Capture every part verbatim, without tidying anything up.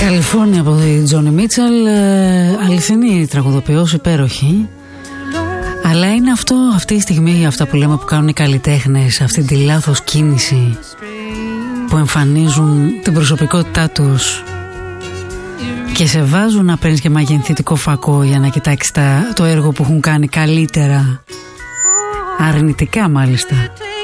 Καλιφόρνια από τη Τζόνι Μίτσελ, αληθινή τραγουδοποιός, υπέροχη. Αλλά είναι αυτό, αυτή η στιγμή, αυτά που λέμε που κάνουν οι καλλιτέχνες, αυτή τη λάθος κίνηση που εμφανίζουν την προσωπικότητά τους και σε βάζουν να παίρνεις και μαγενθητικό φακό για να κοιτάξεις τα, το έργο που έχουν κάνει καλύτερα, αρνητικά μάλιστα.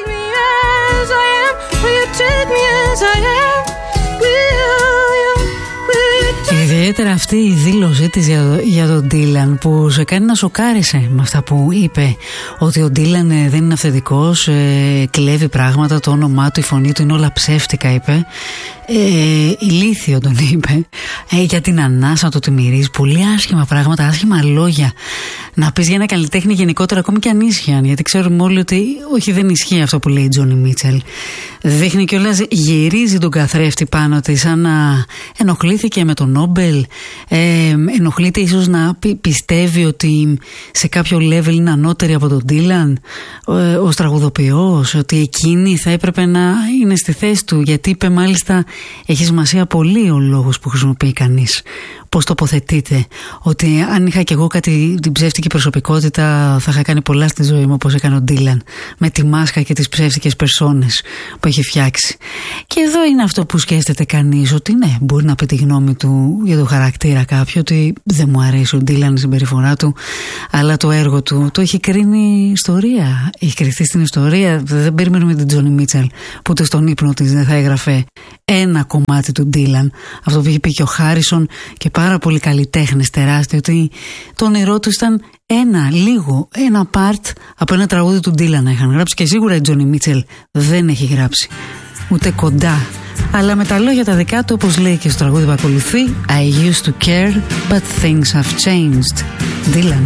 Ιδιαίτερα αυτή η δήλωσή της για, για τον Ντίλαν που σε κάνει να σοκάρισε με αυτά που είπε, ότι ο Ντίλαν ε, δεν είναι αυθεντικός, ε, κλέβει πράγματα, το όνομά του, η φωνή του είναι όλα ψεύτικα, είπε. Ε, ηλίθιο τον είπε, ε, για την ανάσα του τη μυρίζει, πολύ άσχημα πράγματα, άσχημα λόγια να πεις για ένα καλλιτέχνη γενικότερα, ακόμη και αν ίσχυαν, γιατί ξέρουμε όλοι ότι όχι, δεν ισχύει αυτό που λέει η Τζόνι Μίτσελ. Δείχνει κιόλας, γυρίζει τον καθρέφτη πάνω της σαν να ενοχλήθηκε με τον Νόμπελ, ε, ενοχλείται ίσως να πι, πιστεύει ότι σε κάποιο level είναι ανώτερη από τον Ντίλαν ε, ως τραγουδοποιός, ότι εκείνη θα έπρεπε να είναι στη θέση του, γιατί είπε μάλιστα, έχει σημασία πολύ ο λόγος που χρησιμοποιεί κανείς, πώς τοποθετείται, ότι αν είχα κι εγώ κάτι, την ψεύτικη προσωπικότητα, θα είχα κάνει πολλά στη ζωή μου όπως έκανε ο Ντίλαν, με τη μάσκα και τις ψεύτικες περσόνες που έχει φτιάξει. Και εδώ είναι αυτό που σκέφτεται κανείς, ότι ναι, μπορεί να πει τη γνώμη του για το χαρακτήρα κάποιου, ότι δεν μου αρέσει ο Ντίλαν η συμπεριφορά του, αλλά το έργο του το έχει κρίνει η ιστορία, έχει κρυφτεί στην ιστορία. Δεν περιμένουμε την Τζόνι Μίτσελ που ούτε στον ύπνο της δεν θα έγραφε ένα κομμάτι του Ντίλαν, αυτό που είχε πει και ο Χάρισον και πάρα πολλοί καλλιτέχνες τεράστιοι, ότι το όνειρό του ήταν ένα, λίγο, ένα part από ένα τραγούδι του Ντίλαν να είχαν γράψει, και σίγουρα η Τζόνι Μίτσελ δεν έχει γράψει ούτε κοντά, αλλά με τα λόγια τα δικά του, όπως λέει και στο τραγούδι που ακολουθεί, I used to care but things have changed. Dylan.